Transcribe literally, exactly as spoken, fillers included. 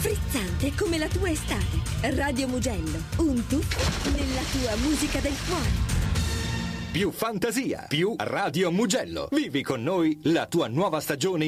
frizzante come la tua estate. Radio Mugello, un tuffo nella tua musica del cuore. Più fantasia, più Radio Mugello. Vivi con noi la tua nuova stagione